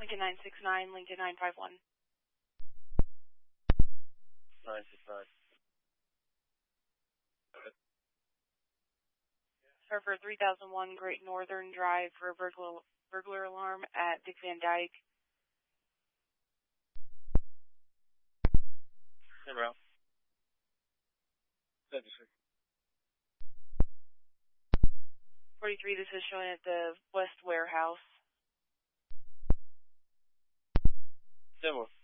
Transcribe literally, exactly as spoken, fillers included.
Lincoln nine six nine, Lincoln nine five one. nine six nine. Server three thousand one, Great Northern Drive for a burglar, burglar alarm at Dick Van Dyke. Hey, Ralph. Register. forty-three, this is showing at the West Warehouse. Similar.